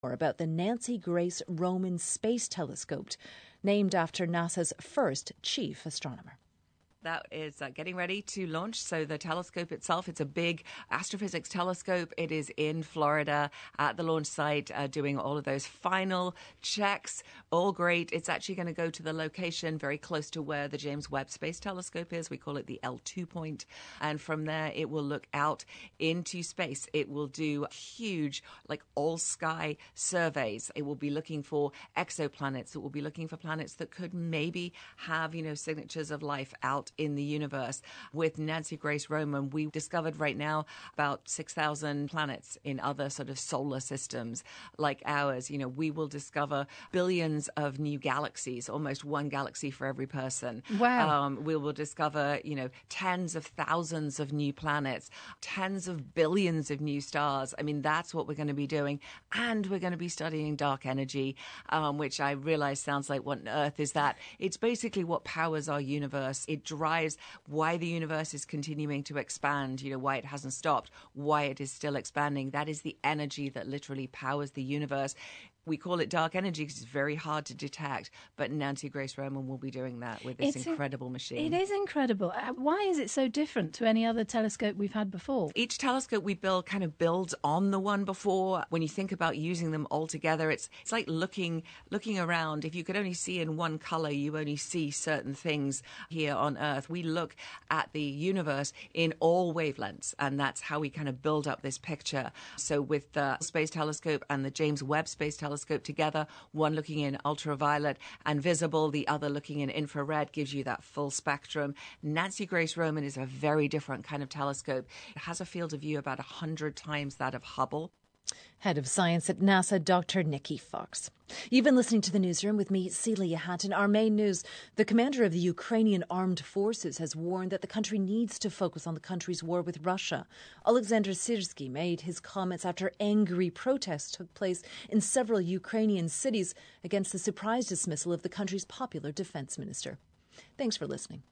More about the Nancy Grace Roman Space Telescope, named after NASA's first chief astronomer. That is getting ready to launch. So the telescope itself, it's a big astrophysics telescope. It is in Florida at the launch site doing all of those final checks. All great. It's actually going to go to the location very close to where the James Webb Space Telescope is. We call it the L2 point. And from there, it will look out into space. It will do huge, like all sky surveys. It will be looking for exoplanets. It will be looking for planets that could maybe have, signatures of life out in the universe. With Nancy Grace Roman, we discovered right now about 6,000 planets in other sort of solar systems like ours. We will discover billions of new galaxies, almost one galaxy for every person. Wow. We will discover, tens of thousands of new planets, tens of billions of new stars. I mean, that's what we're going to be doing. And we're going to be studying dark energy, which I realize sounds like, what on earth is that? It's basically what powers our universe. It drives why the universe is continuing to expand, why it hasn't stopped, why it is still expanding. That is the energy that literally powers the universe. We call it dark energy because it's very hard to detect, but Nancy Grace Roman will be doing that with this incredible machine. It is incredible. Why is it so different to any other telescope we've had before? Each telescope we build kind of builds on the one before. When you think about using them all together, it's like looking around. If you could only see in one color, you only see certain things here on Earth. We look at the universe in all wavelengths, and that's how we kind of build up this picture. So with the Space Telescope and the James Webb Space Telescope together, one looking in ultraviolet and visible, the other looking in infrared, gives you that full spectrum. Nancy Grace Roman is a very different kind of telescope. It has a field of view about 100 times that of Hubble. Head of Science at NASA, Dr. Nikki Fox. You've been listening to The Newsroom with me, Celia Hatton. Our main news: the commander of the Ukrainian Armed Forces has warned that the country needs to focus on the country's war with Russia. Alexander Syrsky made his comments after angry protests took place in several Ukrainian cities against the surprise dismissal of the country's popular defence minister. Thanks for listening.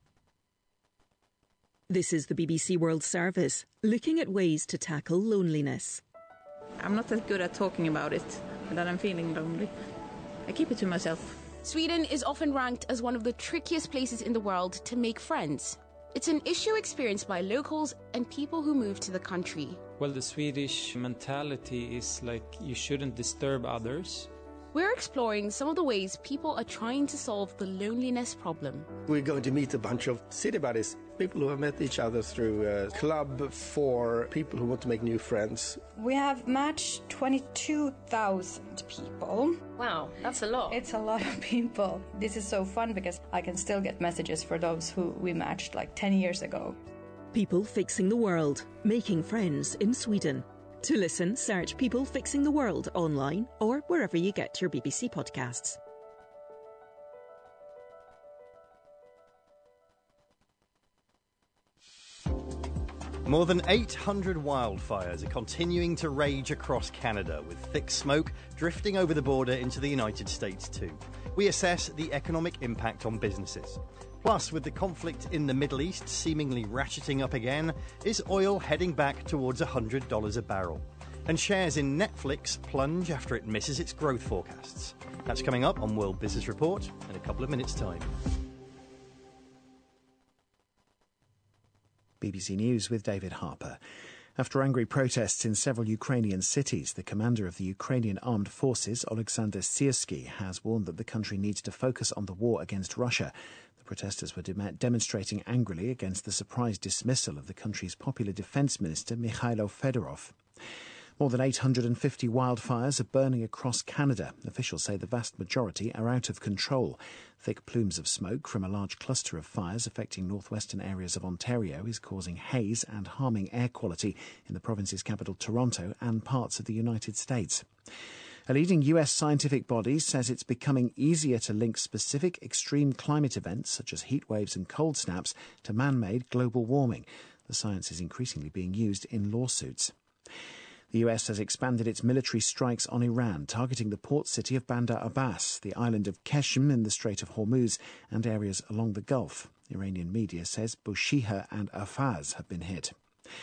This is the BBC World Service, looking at ways to tackle loneliness. I'm not that good at talking about it, that I'm feeling lonely. I keep it to myself. Sweden is often ranked as one of the trickiest places in the world to make friends. It's an issue experienced by locals and people who move to the country. Well, the Swedish mentality is like you shouldn't disturb others. We're exploring some of the ways people are trying to solve the loneliness problem. We're going to meet a bunch of city buddies, people who have met each other through a club for people who want to make new friends. We have matched 22,000 people. Wow, that's a lot. It's a lot of people. This is so fun because I can still get messages for those who we matched like 10 years ago. People Fixing the World, making friends in Sweden. To listen, search People Fixing the World online or wherever you get your BBC podcasts. More than 800 wildfires are continuing to rage across Canada, with thick smoke drifting over the border into the United States too. We assess the economic impact on businesses. Plus, with the conflict in the Middle East seemingly ratcheting up again, is oil heading back towards $100 a barrel? And shares in Netflix plunge after it misses its growth forecasts. That's coming up on World Business Report in a couple of minutes' time. BBC News with David Harper. After angry protests in several Ukrainian cities, the commander of the Ukrainian Armed Forces, Alexander Syrsky, has warned that the country needs to focus on the war against Russia. The protesters were demonstrating angrily against the surprise dismissal of the country's popular defence minister, Mikhailo Fedorov. More than 850 wildfires are burning across Canada. Officials say the vast majority are out of control. Thick plumes of smoke from a large cluster of fires affecting northwestern areas of Ontario is causing haze and harming air quality in the province's capital, Toronto, and parts of the United States. A leading US scientific body says it's becoming easier to link specific extreme climate events, such as heat waves and cold snaps, to man-made global warming. The science is increasingly being used in lawsuits. The US has expanded its military strikes on Iran, targeting the port city of Bandar Abbas, the island of Qeshm in the Strait of Hormuz, and areas along the Gulf. Iranian media says Bushehr and Afaz have been hit.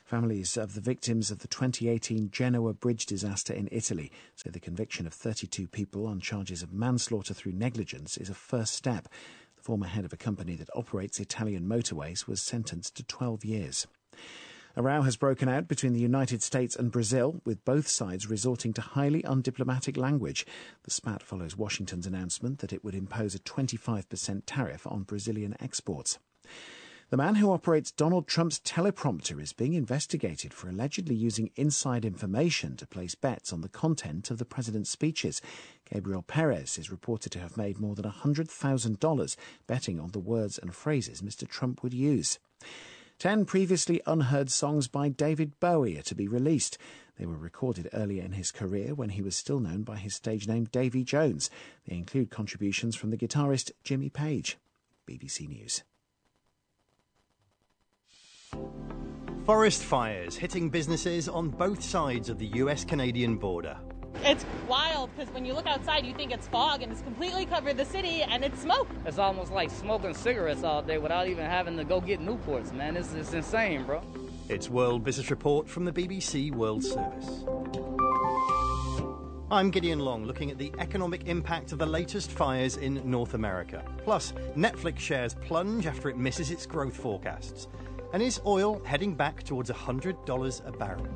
Families of the victims of the 2018 Genoa bridge disaster in Italy say the conviction of 32 people on charges of manslaughter through negligence is a first step. The former head of a company that operates Italian motorways was sentenced to 12 years. A row has broken out between the United States and Brazil, with both sides resorting to highly undiplomatic language. The spat follows Washington's announcement that it would impose a 25% tariff on Brazilian exports. The man who operates Donald Trump's teleprompter is being investigated for allegedly using inside information to place bets on the content of the president's speeches. Gabriel Perez is reported to have made more than $100,000 betting on the words and phrases Mr. Trump would use. 10 previously unheard songs by David Bowie are to be released. They were recorded earlier in his career when he was still known by his stage name Davy Jones. They include contributions from the guitarist Jimmy Page. BBC News. Forest fires hitting businesses on both sides of the US-Canadian border. It's wild because when you look outside, you think it's fog and it's completely covered the city and it's smoke. It's almost like smoking cigarettes all day without even having to go get Newports, man. It's insane, bro. It's World Business Report from the BBC World Service. I'm Gideon Long, looking at the economic impact of the latest fires in North America. Plus, Netflix shares plunge after it misses its growth forecasts. And is oil heading back towards $100 a barrel?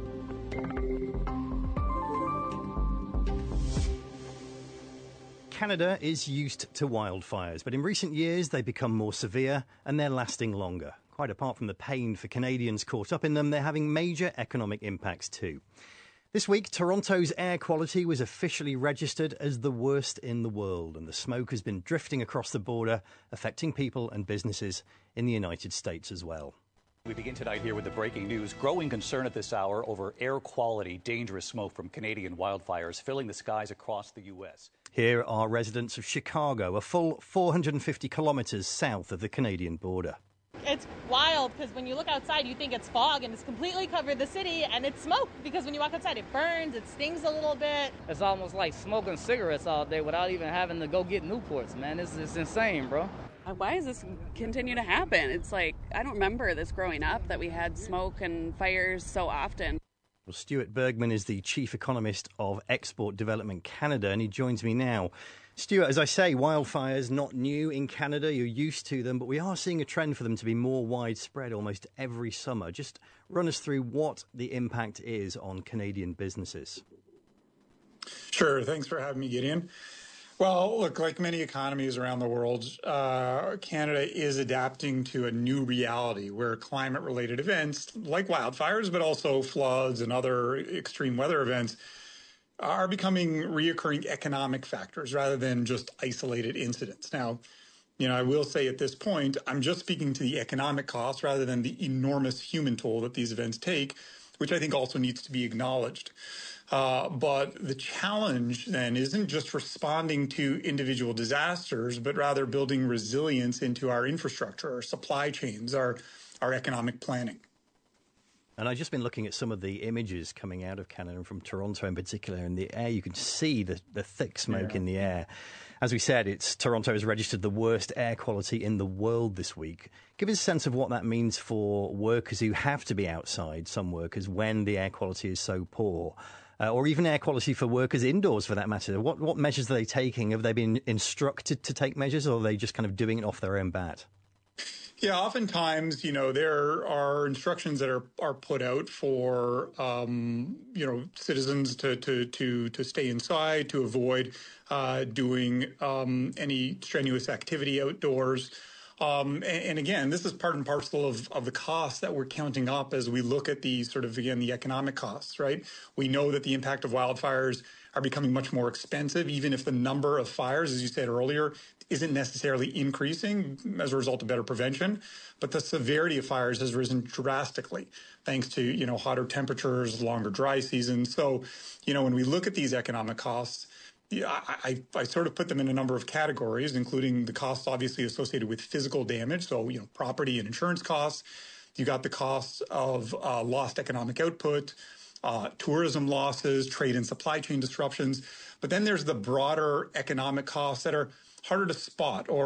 Canada is used to wildfires, but in recent years they've become more severe and they're lasting longer. Quite apart from the pain for Canadians caught up in them, they're having major economic impacts too. This week, Toronto's air quality was officially registered as the worst in the world, and the smoke has been drifting across the border, affecting people and businesses in the United States as well. We begin tonight here with the breaking news. Growing concern at this hour over air quality, dangerous smoke from Canadian wildfires filling the skies across the U.S. Here are residents of Chicago, a full 450 kilometres south of the Canadian border. It's wild because when you look outside, you think it's fog and it's completely covered the city and it's smoke because when you walk outside, it burns, it stings a little bit. It's almost like smoking cigarettes all day without even having to go get Newports, man. It's insane, bro. Why does this continue to happen? It's like, I don't remember this growing up, that we had smoke and fires so often. Well, Stuart Bergman is the Chief Economist of Export Development Canada, and he joins me now. Stuart, as I say, wildfires not new in Canada. You're used to them, but we are seeing a trend for them to be more widespread almost every summer. Just run us through what the impact is on Canadian businesses. Sure. Thanks for having me, Gideon. Well, look, like many economies around the world, Canada is adapting to a new reality where climate-related events like wildfires, but also floods and other extreme weather events are becoming reoccurring economic factors rather than just isolated incidents. Now, I will say at this point, I'm just speaking to the economic costs rather than the enormous human toll that these events take, which I think also needs to be acknowledged. But the challenge then isn't just responding to individual disasters, but rather building resilience into our infrastructure, our supply chains, our economic planning. And I've just been looking at some of the images coming out of Canada and from Toronto in particular. In the air, you can see the thick smoke in the air. As we said, Toronto has registered the worst air quality in the world this week. Give us a sense of what that means for workers who have to be outside, some workers, when the air quality is so poor. Or even air quality for workers indoors, for that matter. What measures are they taking? Have they been instructed to take measures, or are they just kind of doing it off their own bat? Yeah, oftentimes, there are instructions that are put out for, citizens to stay inside, to avoid doing any strenuous activity outdoors. And again, this is part and parcel of the costs that we're counting up as we look at the the economic costs, right? We know that the impact of wildfires are becoming much more expensive, even if the number of fires, as you said earlier, isn't necessarily increasing as a result of better prevention. But the severity of fires has risen drastically thanks to, hotter temperatures, longer dry seasons. So, when we look at these economic costs, I sort of put them in a number of categories, including the costs obviously associated with physical damage. So, property and insurance costs. You got the costs of lost economic output, tourism losses, trade and supply chain disruptions. But then there's the broader economic costs that are harder to spot or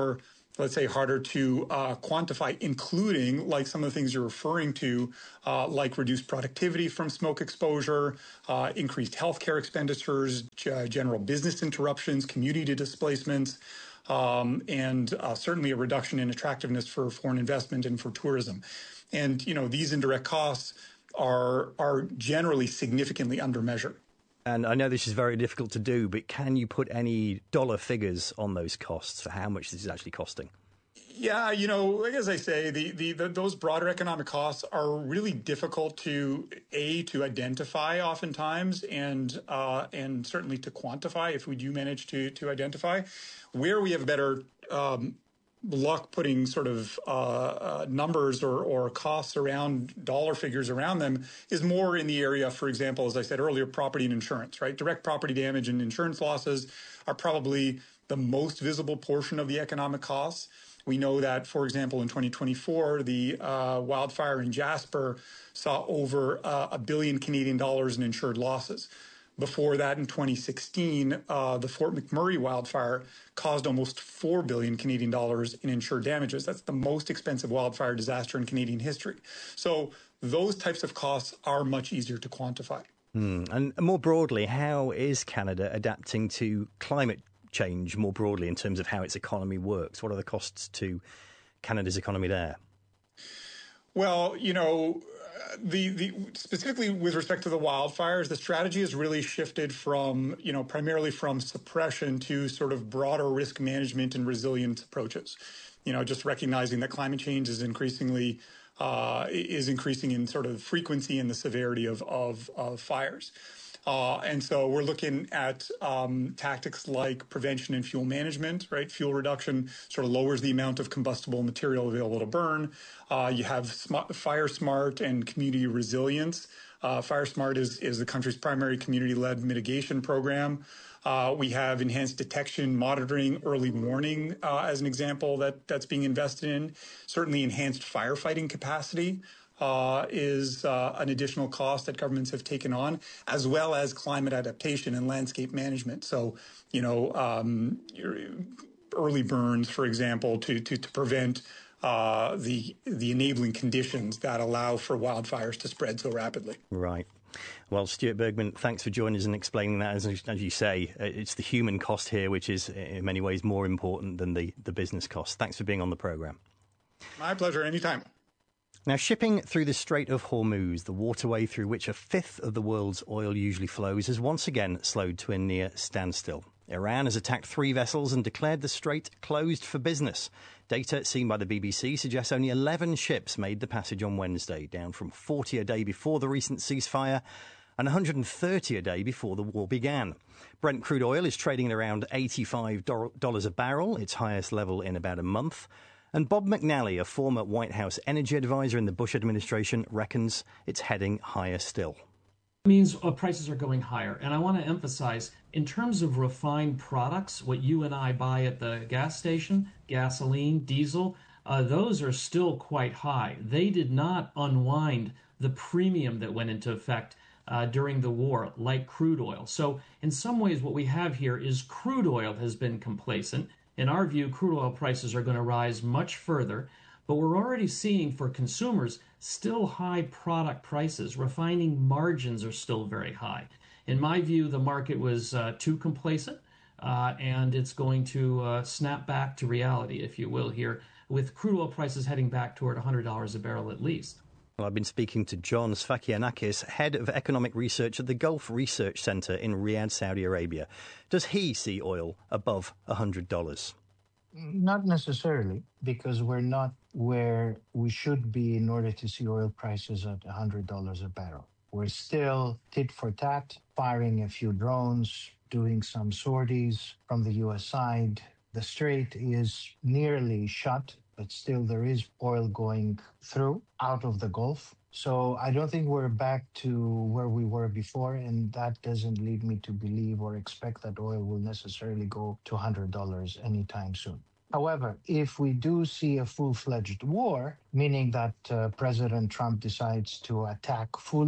let's say, harder to quantify, including like some of the things you're referring to, like reduced productivity from smoke exposure, increased healthcare expenditures, general business interruptions, community displacements, and certainly a reduction in attractiveness for foreign investment and for tourism. And, these indirect costs are generally significantly undermeasured. And I know this is very difficult to do, but can you put any dollar figures on those costs for how much this is actually costing? Yeah, as I say, those broader economic costs are really difficult to identify oftentimes, and certainly to quantify if we do manage to identify. Where we have better luck putting sort of numbers or costs around dollar figures around them is more in the area, for example, as I said earlier, property and insurance, right? Direct property damage and insurance losses are probably the most visible portion of the economic costs. We know that, for example, in 2024, the wildfire in Jasper saw over $1 billion Canadian dollars in insured losses. Before that, in 2016, the Fort McMurray wildfire caused almost $4 billion Canadian dollars in insured damages. That's the most expensive wildfire disaster in Canadian history. So those types of costs are much easier to quantify. And more broadly, how is Canada adapting to climate change more broadly in terms of how its economy works? What are the costs to Canada's economy there? Well, the specifically with respect to the wildfires, the strategy has really shifted from, primarily from suppression to sort of broader risk management and resilience approaches. Just recognizing that climate change is increasing in sort of frequency and the severity of fires. And so we're looking at tactics like prevention and fuel management, right? Fuel reduction sort of lowers the amount of combustible material available to burn. You have FireSmart and community resilience. FireSmart is the country's primary community-led mitigation program. We have enhanced detection, monitoring, early warning as an example that's being invested in. Certainly enhanced firefighting capacity is an additional cost that governments have taken on, as well as climate adaptation and landscape management. So, early burns, for example, to prevent the enabling conditions that allow for wildfires to spread so rapidly. Right. Well, Stuart Bergman, thanks for joining us and explaining that. As you say, it's the human cost here, which is in many ways more important than the business cost. Thanks for being on the programme. My pleasure, anytime. Now, shipping through the Strait of Hormuz, the waterway through which a fifth of the world's oil usually flows, has once again slowed to a near standstill. Iran has attacked 3 vessels and declared the strait closed for business. Data seen by the BBC suggests only 11 ships made the passage on Wednesday, down from 40 a day before the recent ceasefire and 130 a day before the war began. Brent crude oil is trading at around $85 a barrel, its highest level in about a month. And Bob McNally, a former White House energy advisor in the Bush administration, reckons it's heading higher still. It means prices are going higher. And I want to emphasize, in terms of refined products, what you and I buy at the gas station, gasoline, diesel, those are still quite high. They did not unwind the premium that went into effect during the war, like crude oil. So in some ways, what we have here is crude oil has been complacent. In our view, crude oil prices are going to rise much further, but we're already seeing for consumers still high product prices. Refining margins are still very high. In my view, the market was too complacent, and it's going to snap back to reality, if you will, here, with crude oil prices heading back toward $100 a barrel at least. Well, I've been speaking to John Sfakianakis, head of economic research at the Gulf Research Centre in Riyadh, Saudi Arabia. Does he see oil above $100? Not necessarily, because we're not where we should be in order to see oil prices at $100 a barrel. We're still tit for tat, firing a few drones, doing some sorties from the U.S. side. The strait is nearly shut, but still there is oil going through out of the Gulf. So I don't think we're back to where we were before, and that doesn't lead me to believe or expect that oil will necessarily go to $100 anytime soon. However, if we do see a full-fledged war, meaning that President Trump decides to attack fully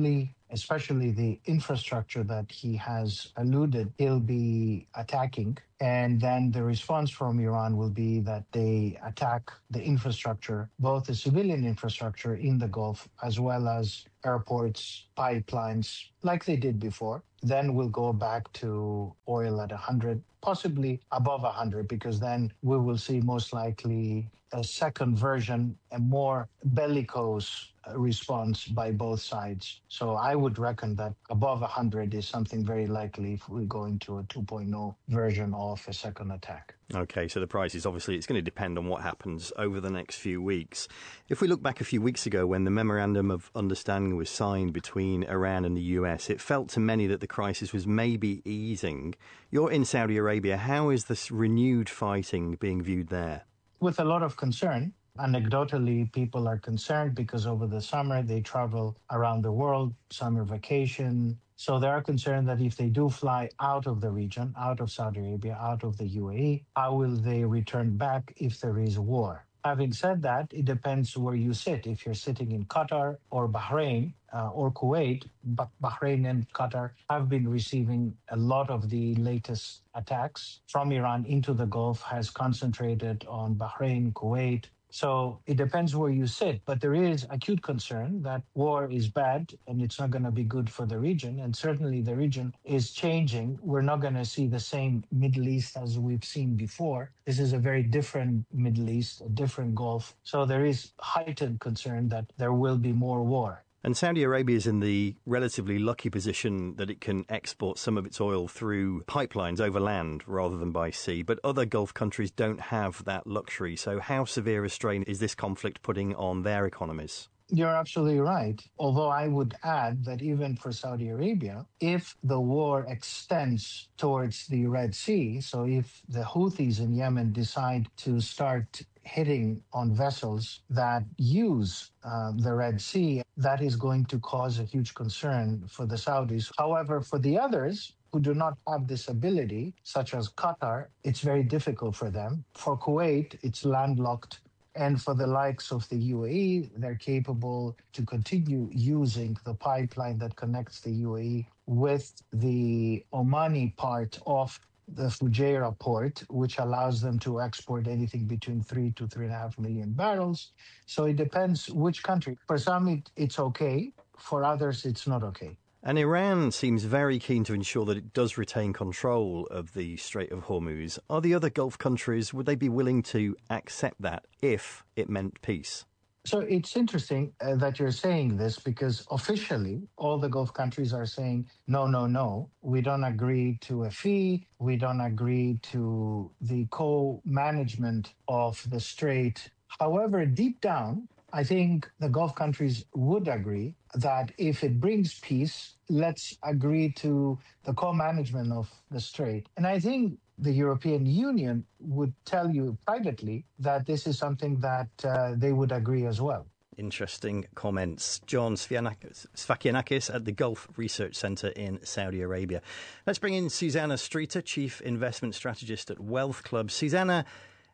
especially the infrastructure that he has alluded he'll be attacking. And then the response from Iran will be that they attack the infrastructure, both the civilian infrastructure in the Gulf, as well as airports, pipelines, like they did before. Then we'll go back to oil at 100, possibly above 100, because then we will see most likely a second version, a more bellicose response by both sides. So I would reckon that above 100 is something very likely if we go into a 2.0 version of a second attack. OK, so the price is obviously it's going to depend on what happens over the next few weeks. If we look back a few weeks ago when the Memorandum of Understanding was signed between Iran and the US, it felt to many that the crisis was maybe easing. You're in Saudi Arabia. How is this renewed fighting being viewed there? With a lot of concern. Anecdotally, people are concerned because over the summer they travel around the world, summer vacation. So they are concerned that if they do fly out of the region, out of Saudi Arabia, out of the UAE, how will they return back if there is war? Having said that, it depends where you sit. If you're sitting in Qatar or Bahrain or Kuwait, but Bahrain and Qatar have been receiving a lot of the latest attacks from Iran into the Gulf, has concentrated on Bahrain, Kuwait. So it depends where you sit, but there is acute concern that war is bad and it's not going to be good for the region. And certainly the region is changing. We're not going to see the same Middle East as we've seen before. This is a very different Middle East, a different Gulf. So there is heightened concern that there will be more war. And Saudi Arabia is in the relatively lucky position that it can export some of its oil through pipelines over land rather than by sea. But other Gulf countries don't have that luxury. So how severe a strain is this conflict putting on their economies? You're absolutely right. Although I would add that even for Saudi Arabia, if the war extends towards the Red Sea, so if the Houthis in Yemen decide to start hitting on vessels that use the Red Sea, that is going to cause a huge concern for the Saudis. However, for the others who do not have this ability, such as Qatar, it's very difficult for them. For Kuwait, it's landlocked. And for the likes of the UAE, they're capable to continue using the pipeline that connects the UAE with the Omani part of the Fujairah port, which allows them to export anything between 3 to 3.5 million barrels. So it depends which country. For some, it's okay. For others, it's not okay. And Iran seems very keen to ensure that it does retain control of the Strait of Hormuz. Are the other Gulf countries, would they be willing to accept that if it meant peace? So it's interesting that you're saying this because officially all the Gulf countries are saying, no, we don't agree to a fee. We don't agree to the co-management of the strait. However, deep down, I think the Gulf countries would agree that if it brings peace, let's agree to the co-management of the strait. And I think the European Union would tell you privately that this is something that they would agree as well. Interesting comments. John Sfakianakis at the Gulf Research Centre in Saudi Arabia. Let's bring in Susanna Streeter, Chief Investment Strategist at Wealth Club. Susanna,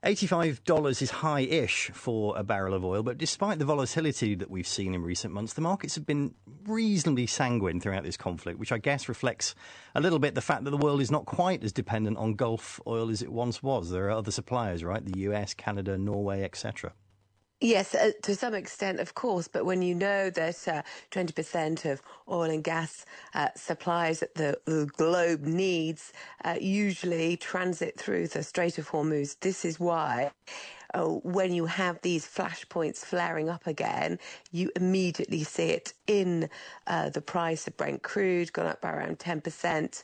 $85 is high-ish for a barrel of oil, but despite the volatility that we've seen in recent months, the markets have been reasonably sanguine throughout this conflict, which I guess reflects a little bit the fact that the world is not quite as dependent on Gulf oil as it once was. There are other suppliers, right? The US, Canada, Norway, etc. Yes, to some extent, of course, but when you know that 20% of oil and gas supplies that the globe needs usually transit through the Strait of Hormuz, this is why when you have these flashpoints flaring up again, you immediately see it in the price of Brent crude, gone up by around 10%,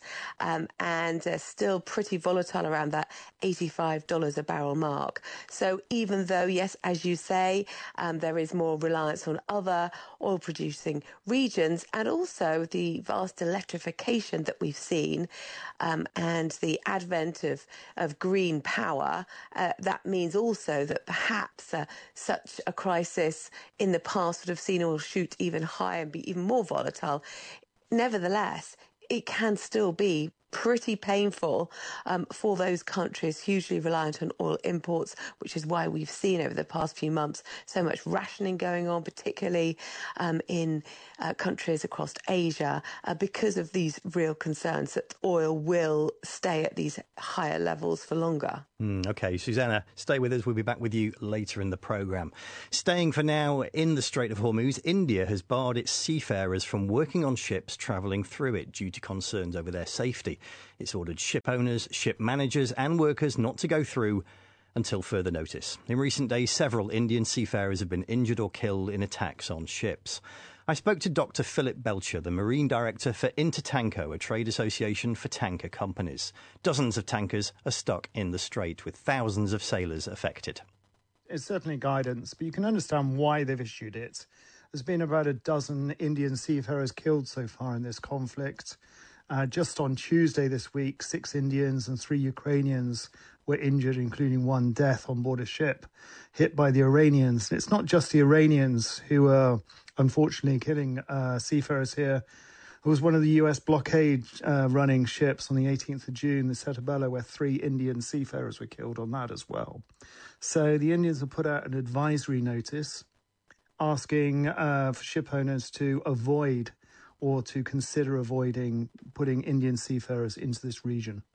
and still pretty volatile around that $85 a barrel mark. So even though, yes, as you say, there is more reliance on other oil-producing regions, and also the vast electrification that we've seen, and the advent of green power, that means also that perhaps such a crisis in the past would have seen oil shoot even higher and be even more volatile. Nevertheless, it can still be pretty painful for those countries hugely reliant on oil imports, which is why we've seen over the past few months so much rationing going on, particularly in countries across Asia, because of these real concerns that oil will stay at these higher levels for longer. OK, Susanna, stay with us. We'll be back with you later in the programme. Staying for now in the Strait of Hormuz, India has barred its seafarers from working on ships travelling through it due to concerns over their safety. It's ordered ship owners, ship managers and workers not to go through until further notice. In recent days, several Indian seafarers have been injured or killed in attacks on ships. I spoke to Dr. Philip Belcher, the Marine Director for Intertanko, a trade association for tanker companies. Dozens of tankers are stuck in the strait, with thousands of sailors affected. It's certainly guidance, but you can understand why they've issued it. There's been about a dozen Indian seafarers killed so far in this conflict. Just on Tuesday this week, 6 Indians and 3 Ukrainians were injured, including 1 death on board a ship hit by the Iranians. And it's not just the Iranians who are unfortunately killing seafarers here. It was one of the US blockade running ships on the 18th of June, the Setabella, where 3 Indian seafarers were killed on that as well. So the Indians have put out an advisory notice asking for ship owners to avoid or to consider avoiding putting Indian seafarers into this region.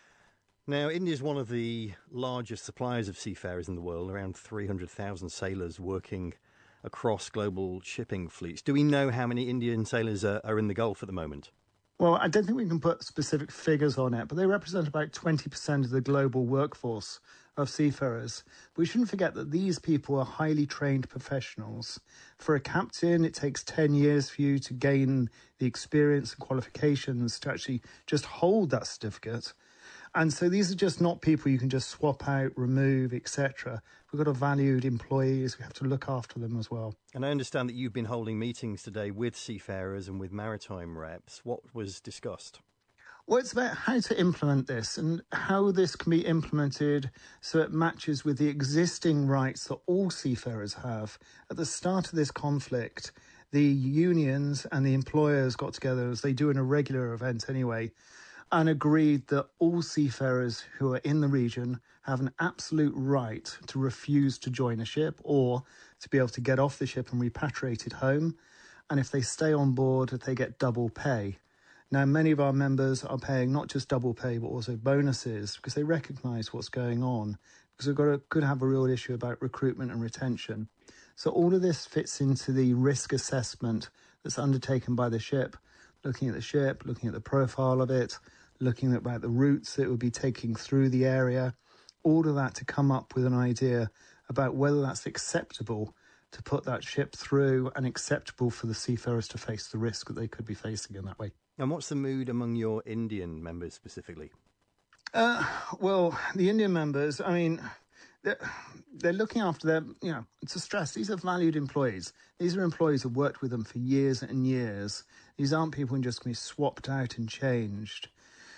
Now, India is one of the largest suppliers of seafarers in the world, around 300,000 sailors working across global shipping fleets. Do we know how many Indian sailors are in the Gulf at the moment? Well, I don't think we can put specific figures on it, but they represent about 20% of the global workforce of seafarers. But we shouldn't forget that these people are highly trained professionals. For a captain, it takes 10 years for you to gain the experience and qualifications to actually just hold that certificate. And so these are just not people you can just swap out, remove, etc. We've got valued employees. We have to look after them as well. And I understand that you've been holding meetings today with seafarers and with maritime reps. What was discussed? Well, it's about how to implement this and how this can be implemented so it matches with the existing rights that all seafarers have. At the start of this conflict, the unions and the employers got together, as they do in a regular event anyway, and agreed that all seafarers who are in the region have an absolute right to refuse to join a ship or to be able to get off the ship and repatriate it home. And if they stay on board, they get double pay. Now, many of our members are paying not just double pay, but also bonuses because they recognise what's going on, because could have a real issue about recruitment and retention. So all of this fits into the risk assessment that's undertaken by the ship, looking at the ship, looking at the profile of it, looking at about the routes that it would be taking through the area, all of that to come up with an idea about whether that's acceptable to put that ship through and acceptable for the seafarers to face the risk that they could be facing in that way. And what's the mood among your Indian members specifically? Well, the Indian members, I mean, they're looking after them. You know, it's a stress. These are valued employees. These are employees who've worked with them for years and years. These aren't people who just can be swapped out and changed.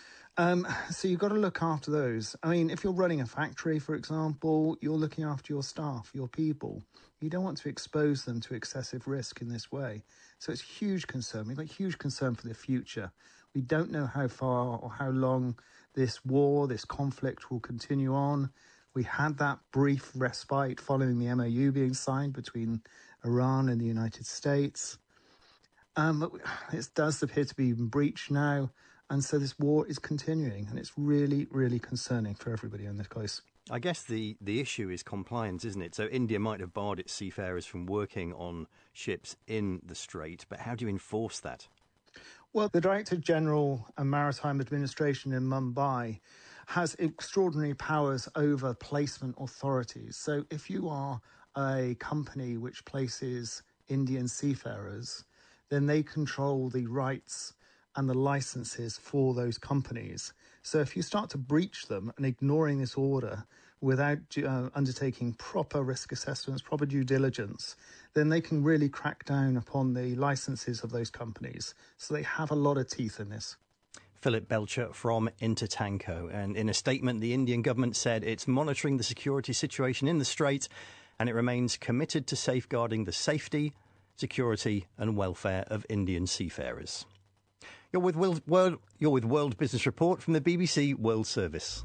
So you've got to look after those. I mean, if you're running a factory, for example, you're looking after your staff, your people. You don't want to expose them to excessive risk in this way. So it's a huge concern. We've got a huge concern for the future. We don't know how far or how long this war, this conflict will continue on. We had that brief respite following the MOU being signed between Iran and the United States. But it does appear to be breached now. And so this war is continuing, and it's really, really concerning for everybody on this case. I guess the issue is compliance, isn't it? So India might have barred its seafarers from working on ships in the Strait, but how do you enforce that? Well, the Director General and Maritime Administration in Mumbai has extraordinary powers over placement authorities. So if you are a company which places Indian seafarers, then they control the rights and the licenses for those companies. So if you start to breach them and ignoring this order without undertaking proper risk assessments, proper due diligence, then they can really crack down upon the licenses of those companies. So they have a lot of teeth in this. Philip Belcher from Intertanko. And in a statement, the Indian government said it's monitoring the security situation in the Strait and it remains committed to safeguarding the safety, security and welfare of Indian seafarers. You're with World Business Report from the BBC World Service.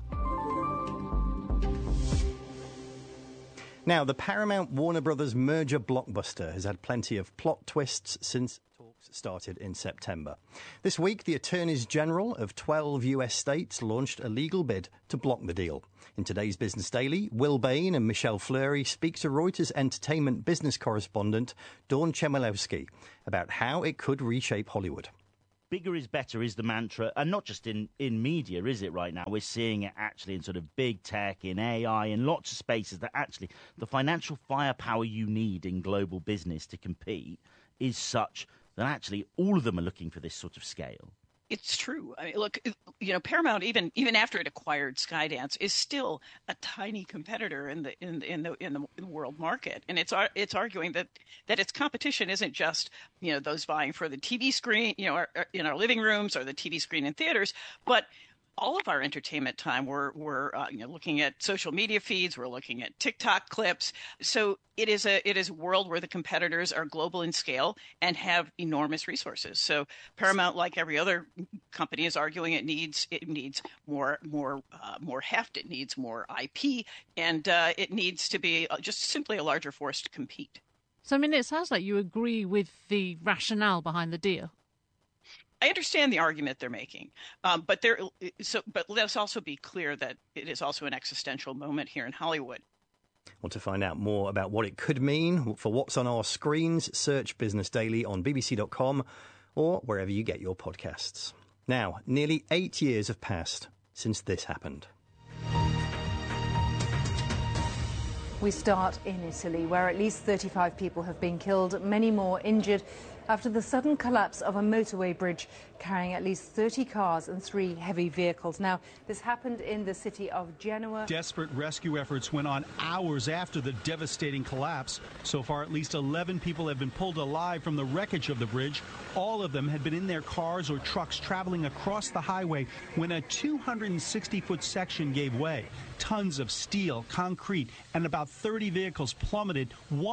Now, the Paramount Warner Brothers merger blockbuster has had plenty of plot twists since talks started in September. This week, the attorneys general of 12 US states launched a legal bid to block the deal. In today's Business Daily, Will Bain and Michelle Fleury speak to Reuters entertainment business correspondent Dawn Chmielewski about how it could reshape Hollywood. Bigger is better is the mantra, and not just in media, is it, right now? We're seeing it actually in sort of big tech, in AI, in lots of spaces that actually the financial firepower you need in global business to compete is such that actually all of them are looking for this sort of scale. It's true. I mean, look, Paramount, even after it acquired Skydance, is still a tiny competitor in the world market, and it's arguing that its competition isn't just those vying for the TV screen, in our living rooms or the TV screen in theaters, but all of our entertainment time, we're looking at social media feeds, we're looking at TikTok clips. So it is a world where the competitors are global in scale and have enormous resources. So Paramount, like every other company, is arguing it needs more heft, it needs more IP, and it needs to be just simply a larger force to compete. So, I mean, it sounds like you agree with the rationale behind the deal. I understand the argument they're making, but let's also be clear that it is also an existential moment here in Hollywood. Well, to find out more about what it could mean for what's on our screens, search Business Daily on bbc.com or wherever you get your podcasts. Now, nearly 8 years have passed since this happened. We start in Italy, where at least 35 people have been killed, many more injured, after the sudden collapse of a motorway bridge carrying at least 30 cars and 3 heavy vehicles. Now, this happened in the city of Genoa. Desperate rescue efforts went on hours after the devastating collapse. So far, at least 11 people have been pulled alive from the wreckage of the bridge. All of them had been in their cars or trucks traveling across the highway when a 260-foot section gave way. Tons of steel, concrete, and about 30 vehicles plummeted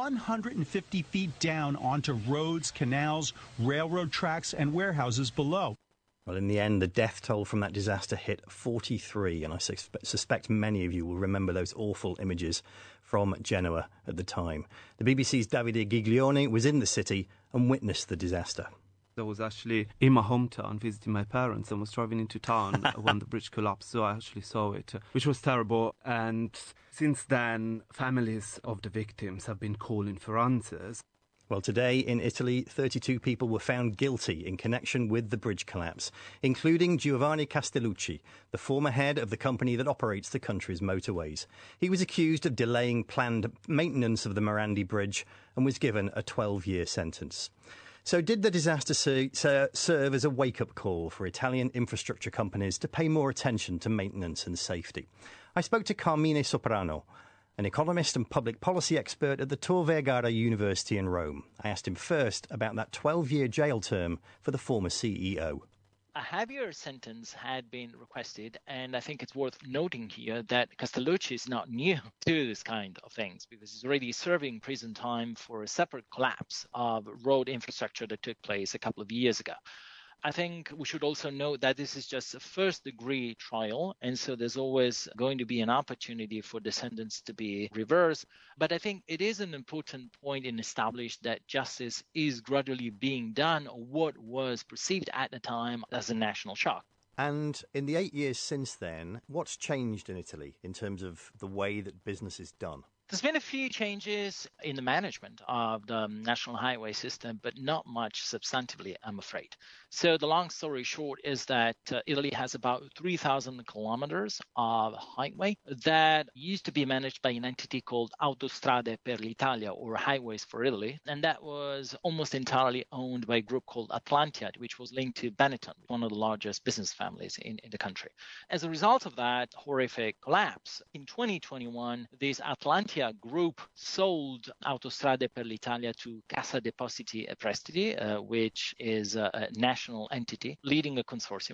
150 feet down onto roads, canals, railroad tracks, and warehouses below. Well, in the end, the death toll from that disaster hit 43, and I suspect many of you will remember those awful images from Genoa at the time. The BBC's Davide Giglione was in the city and witnessed the disaster. I was actually in my hometown visiting my parents and was driving into town when the bridge collapsed, so I actually saw it, which was terrible. And since then, families of the victims have been calling for answers. Well, today in Italy, 32 people were found guilty in connection with the bridge collapse, including Giovanni Castellucci, the former head of the company that operates the country's motorways. He was accused of delaying planned maintenance of the Morandi Bridge and was given a 12-year sentence. So did the disaster serve as a wake-up call for Italian infrastructure companies to pay more attention to maintenance and safety? I spoke to Carmine Soprano, an economist and public policy expert at the Tor Vergata University in Rome. I asked him first about that 12-year jail term for the former CEO. A heavier sentence had been requested, and I think it's worth noting here that Castellucci is not new to this kind of things because he's already serving prison time for a separate collapse of road infrastructure that took place a couple of years ago. I think we should also note that this is just a first-degree trial, and so there's always going to be an opportunity for the sentence to be reversed. But I think it is an important point in establishing that justice is gradually being done, or what was perceived at the time as a national shock. And in the 8 years since then, what's changed in Italy in terms of the way that business is done? There's been a few changes in the management of the national highway system, but not much substantively, I'm afraid. So the long story short is that Italy has about 3,000 kilometers of highway that used to be managed by an entity called Autostrade per l'Italia, or Highways for Italy. And that was almost entirely owned by a group called Atlantia, which was linked to Benetton, one of the largest business families in the country. As a result of that horrific collapse, in 2021, this Atlantia group sold Autostrade per l'Italia to Cassa Depositi e Prestiti, which is a national entity leading a consortium.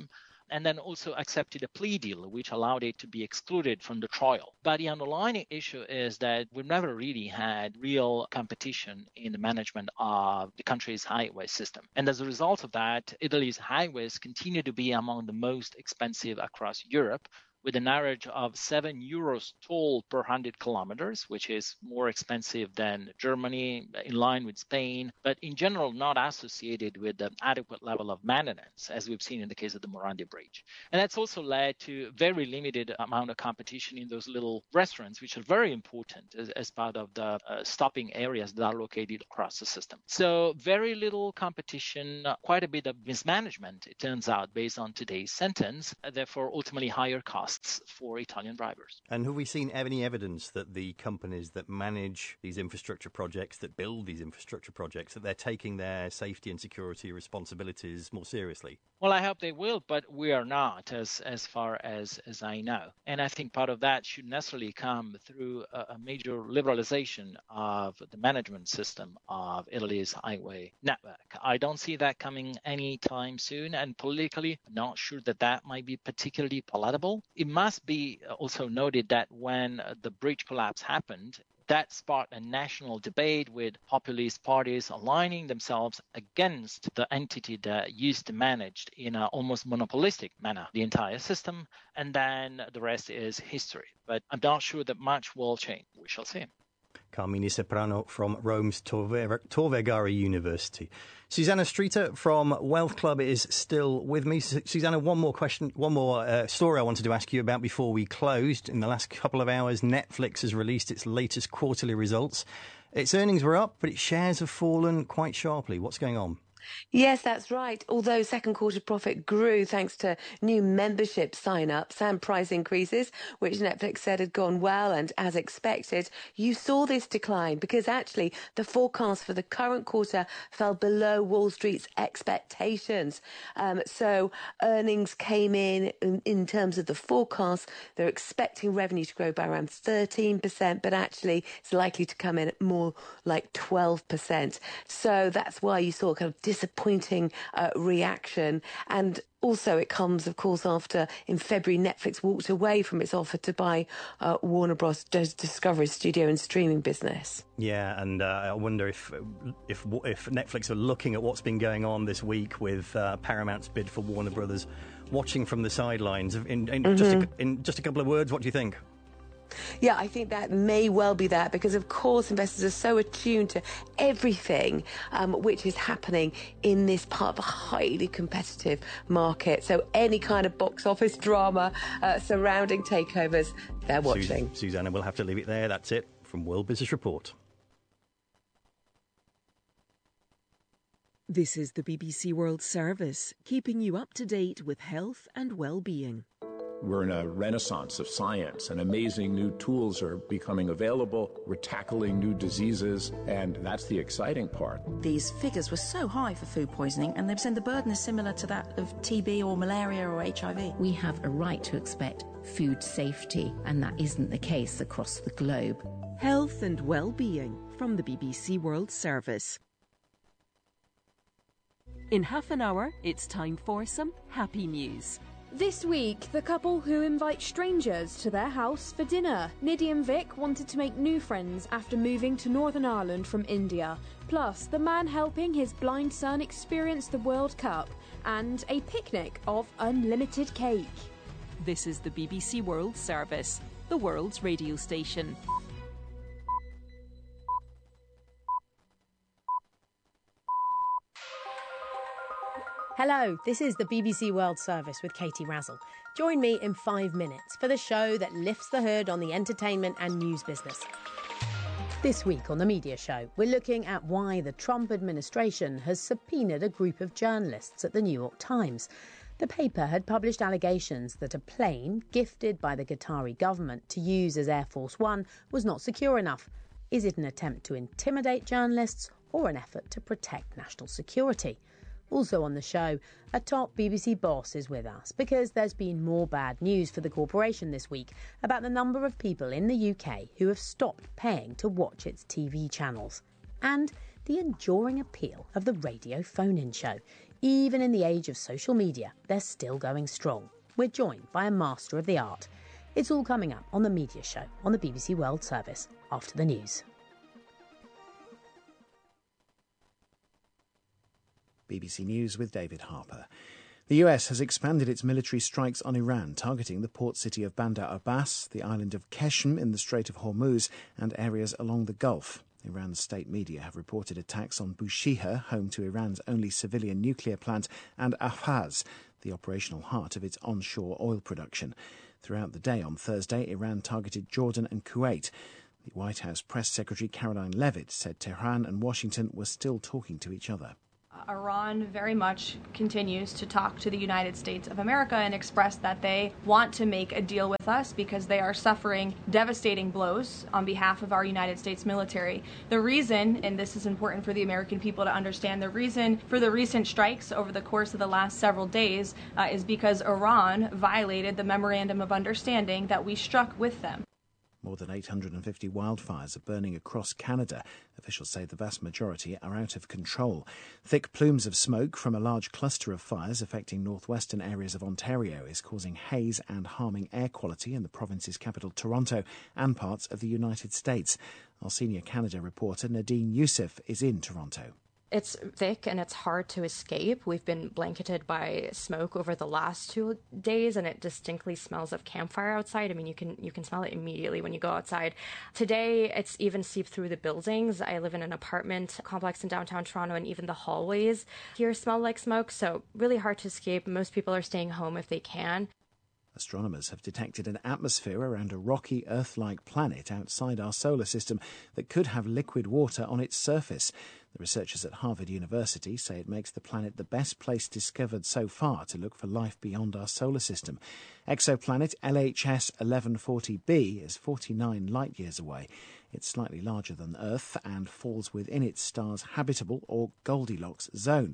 and then also accepted a plea deal, which allowed it to be excluded from the trial. But the underlying issue is that we've never really had real competition in the management of the country's highway system. And as a result of that, Italy's highways continue to be among the most expensive across Europe, with an average of €7 toll per 100 kilometers, which is more expensive than Germany, in line with Spain, but in general not associated with an adequate level of maintenance, as we've seen in the case of the Morandi Bridge. And that's also led to very limited amount of competition in those little restaurants, which are very important as part of the stopping areas that are located across the system. So very little competition, quite a bit of mismanagement, it turns out, based on today's sentence, therefore ultimately higher costs for Italian drivers. And have we seen any evidence that the companies that manage these infrastructure projects, that build these infrastructure projects, that they're taking their safety and security responsibilities more seriously? Well, I hope they will, but we are not, as far as I know. And I think part of that should necessarily come through a major liberalization of the management system of Italy's highway network. I don't see that coming anytime soon, and politically, I'm not sure that might be particularly palatable. It must be also noted that when the bridge collapse happened, that sparked a national debate with populist parties aligning themselves against the entity that used to manage in an almost monopolistic manner the entire system, and then the rest is history. But I'm not sure that much will change. We shall see. Carmine Soprano from Rome's Tor Vergata University. Susanna Streeter from Wealth Club is still with me. Susanna, one more story I wanted to ask you about before we closed. In the last couple of hours, Netflix has released its latest quarterly results. Its earnings were up, but its shares have fallen quite sharply. What's going on? Yes, that's right. Although second quarter profit grew thanks to new membership sign-ups and price increases, which Netflix said had gone well and as expected, you saw this decline because actually the forecast for the current quarter fell below Wall Street's expectations. So earnings came in terms of the forecast. They're expecting revenue to grow by around 13%, but actually it's likely to come in at more like 12%. So that's why you saw kind of disappointing reaction. And also it comes, of course, after in February Netflix walked away from its offer to buy Warner Bros. Discovery studio and streaming business. Yeah, and I wonder if Netflix are looking at what's been going on this week with Paramount's bid for Warner Brothers, watching from the sidelines. In just a couple of words, what do you think? Yeah, I think that may well be that because, of course, investors are so attuned to everything which is happening in this part of a highly competitive market. So any kind of box office drama surrounding takeovers, they're watching. Susanna, we'll have to leave it there. That's it from World Business Report. This is the BBC World Service, keeping you up to date with health and well-being. We're in a renaissance of science, and amazing new tools are becoming available. We're tackling new diseases, and that's the exciting part. These figures were so high for food poisoning, and they've said the burden is similar to that of TB or malaria or HIV. We have a right to expect food safety, and that isn't the case across the globe. Health and well-being from the BBC World Service. In half an hour, it's time for some happy news. This week, the couple who invite strangers to their house for dinner. Nidhi and Vic wanted to make new friends after moving to Northern Ireland from India. Plus, the man helping his blind son experience the World Cup. And a picnic of unlimited cake. This is the BBC World Service, the world's radio station. Hello, this is the BBC World Service with Katie Razzle. Join me in 5 minutes for the show that lifts the hood on the entertainment and news business. This week on The Media Show, we're looking at why the Trump administration has subpoenaed a group of journalists at the New York Times. The paper had published allegations that a plane gifted by the Qatari government to use as Air Force One was not secure enough. Is it an attempt to intimidate journalists or an effort to protect national security? Also on the show, a top BBC boss is with us because there's been more bad news for the corporation this week about the number of people in the UK who have stopped paying to watch its TV channels. And the enduring appeal of the radio phone-in show. Even in the age of social media, they're still going strong. We're joined by a master of the art. It's all coming up on The Media Show on the BBC World Service after the news. BBC News with David Harper. The US has expanded its military strikes on Iran, targeting the port city of Bandar Abbas, the island of Qeshm in the Strait of Hormuz, and areas along the Gulf. Iran's state media have reported attacks on Bushehr, home to Iran's only civilian nuclear plant, and Ahvaz, the operational heart of its onshore oil production. Throughout the day on Thursday, Iran targeted Jordan and Kuwait. The White House Press Secretary Caroline Leavitt said Tehran and Washington were still talking to each other. Iran very much continues to talk to the United States of America and express that they want to make a deal with us because they are suffering devastating blows on behalf of our United States military. The reason, and this is important for the American people to understand, the reason for the recent strikes over the course of the last several days is because Iran violated the Memorandum of Understanding that we struck with them. More than 850 wildfires are burning across Canada. Officials say the vast majority are out of control. Thick plumes of smoke from a large cluster of fires affecting northwestern areas of Ontario is causing haze and harming air quality in the province's capital, Toronto, and parts of the United States. Our senior Canada reporter Nadine Youssef is in Toronto. It's thick and it's hard to escape. We've been blanketed by smoke over the last 2 days, and it distinctly smells of campfire outside. I mean, you can smell it immediately when you go outside. Today, it's even seeped through the buildings. I live in an apartment complex in downtown Toronto, and even the hallways here smell like smoke, so really hard to escape. Most people are staying home if they can. Astronomers have detected an atmosphere around a rocky Earth-like planet outside our solar system that could have liquid water on its surface. The researchers at Harvard University say it makes the planet the best place discovered so far to look for life beyond our solar system. Exoplanet LHS 1140b is 49 light-years away. It's slightly larger than Earth and falls within its star's habitable or Goldilocks zone.